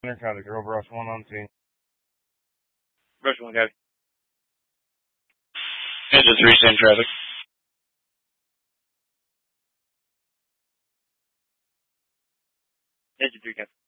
Traffic, Earl Brush 1 on scene. Brush 1, copy. Engine 3, same traffic. Engine 3, copy.